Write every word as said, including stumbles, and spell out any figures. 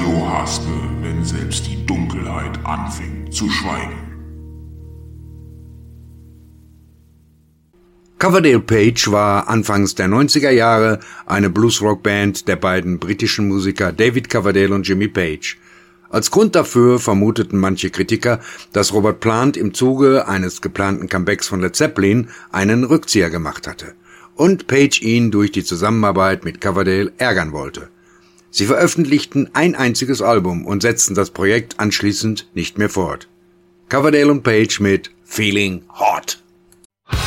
so hasste, wenn selbst die Dunkelheit anfing zu schweigen. Coverdale Page war anfangs der neunziger Jahre eine Bluesrock-Band der beiden britischen Musiker David Coverdale und Jimmy Page. Als Grund dafür vermuteten manche Kritiker, dass Robert Plant im Zuge eines geplanten Comebacks von Led Zeppelin einen Rückzieher gemacht hatte und Page ihn durch die Zusammenarbeit mit Coverdale ärgern wollte. Sie veröffentlichten ein einziges Album und setzten das Projekt anschließend nicht mehr fort. Coverdale und Page mit Feeling Hot.